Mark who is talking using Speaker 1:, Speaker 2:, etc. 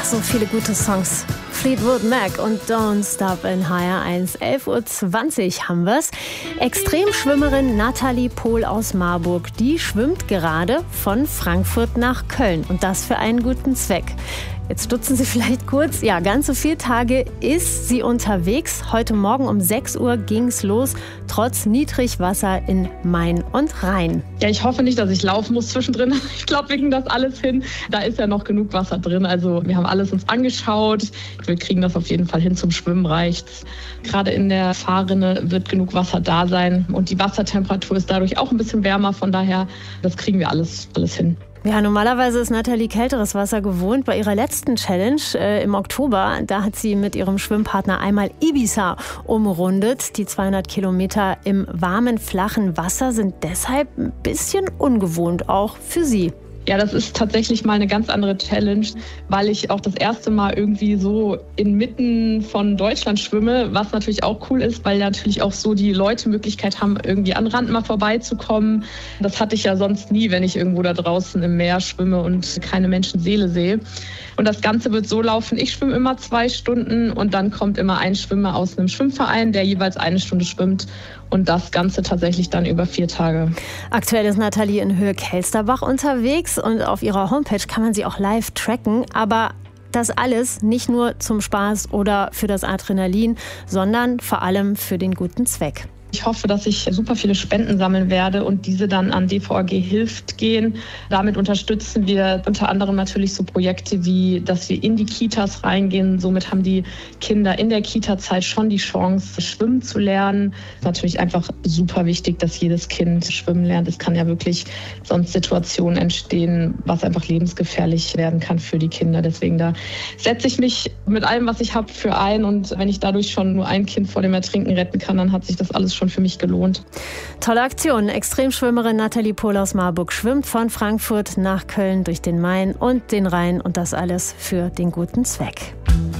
Speaker 1: so viele gute Songs. Fleetwood Mac und Don't Stop in HR1. 11:20 Uhr haben wir's. Extremschwimmerin Nathalie Pohl aus Marburg, die schwimmt gerade von Frankfurt nach Köln. Und das für einen guten Zweck. Jetzt stutzen Sie vielleicht kurz. Ja, ganze 4 Tage ist sie unterwegs. Heute Morgen um 6 Uhr ging's los, trotz Niedrigwasser in Main und Rhein.
Speaker 2: Ja, ich hoffe nicht, dass ich laufen muss zwischendrin. Ich glaube, wir kriegen das alles hin. Da ist ja noch genug Wasser drin. Also wir haben alles uns angeschaut. Wir kriegen das auf jeden Fall hin, zum Schwimmen reicht's. Gerade in der Fahrrinne wird genug Wasser da sein. Und die Wassertemperatur ist dadurch auch ein bisschen wärmer. Von daher, das kriegen wir alles hin.
Speaker 1: Ja, normalerweise ist Nathalie kälteres Wasser gewohnt. Bei ihrer letzten Challenge im Oktober, da hat sie mit ihrem Schwimmpartner einmal Ibiza umrundet. Die 200 Kilometer im warmen, flachen Wasser sind deshalb ein bisschen ungewohnt, auch für sie.
Speaker 2: Ja, das ist tatsächlich mal eine ganz andere Challenge, weil ich auch das erste Mal irgendwie so inmitten von Deutschland schwimme, was natürlich auch cool ist, weil natürlich auch so die Leute Möglichkeit haben, irgendwie an Rand mal vorbeizukommen. Das hatte ich ja sonst nie, wenn ich irgendwo da draußen im Meer schwimme und keine Menschenseele sehe. Und das Ganze wird so laufen, ich schwimme immer 2 Stunden und dann kommt immer ein Schwimmer aus einem Schwimmverein, der jeweils 1 Stunde schwimmt. Und das Ganze tatsächlich dann über 4 Tage.
Speaker 1: Aktuell ist Nathalie in Höhe Kelsterbach unterwegs und auf ihrer Homepage kann man sie auch live tracken. Aber das alles nicht nur zum Spaß oder für das Adrenalin, sondern vor allem für den guten Zweck.
Speaker 2: Ich hoffe, dass ich super viele Spenden sammeln werde und diese dann an DVAG Hilft gehen. Damit unterstützen wir unter anderem natürlich so Projekte wie, dass wir in die Kitas reingehen. Somit haben die Kinder in der Kita-Zeit schon die Chance, schwimmen zu lernen. Es ist natürlich einfach super wichtig, dass jedes Kind schwimmen lernt. Es kann ja wirklich sonst Situationen entstehen, was einfach lebensgefährlich werden kann für die Kinder. Deswegen da setze ich mich mit allem, was ich habe, für ein. Und wenn ich dadurch schon nur ein Kind vor dem Ertrinken retten kann, dann hat sich das alles schon für mich gelohnt.
Speaker 1: Tolle Aktion. Extremschwimmerin Nathalie Pohl aus Marburg schwimmt von Frankfurt nach Köln durch den Main und den Rhein und das alles für den guten Zweck.